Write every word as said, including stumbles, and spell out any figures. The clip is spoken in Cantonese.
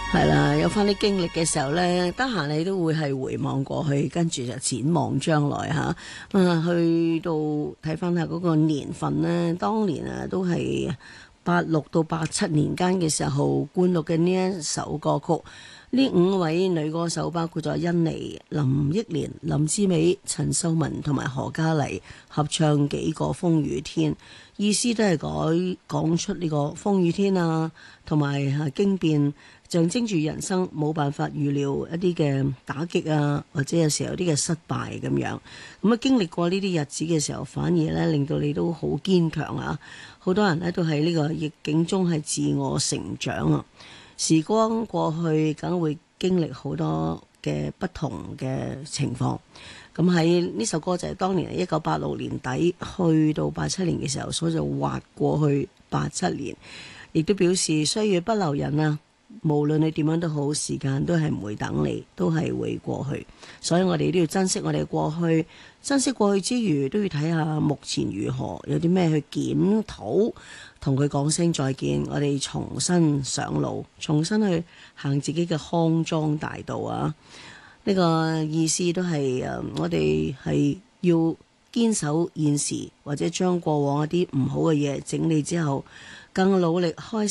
係啦，有翻啲經歷嘅時候呢，得閒你都會係回望過去，跟住就展望將來吓。啊，去到睇翻下嗰個年份呢，當年啊都係八六到八七年間嘅時候灌錄嘅呢一首歌曲。呢五位女歌手包括咗甄妮、林憶蓮、林志美、陳秀雯同埋何嘉麗合唱幾個風雨天，意思都係改講出呢個風雨天啊，同埋啊經變，象徵住人生冇辦法預料一啲嘅打擊啊，或者有時候有啲嘅失敗咁樣。咁啊經歷過呢啲日子嘅時候，反而咧令到你都好堅強啊！好多人咧都喺呢個逆境中係自我成長啊！時光過去，梗會經歷好多嘅不同嘅情況。咁喺呢首歌就係當年一九八六年底去到八七年嘅時候，所以就滑過去八七年，亦都表示歲月不留人啊！無論你點樣都好，時間都係唔會等你，都係會過去。所以我哋都要珍惜我哋嘅過去，珍惜過去之餘，都要睇下目前如何，有啲咩去檢討，同佢講聲再見。我哋重新上路，重新去行自己嘅康莊大道啊！呢個意思都係誒，我哋係要堅守現時，或者將過往一啲唔好嘅嘢整理之後，更努力開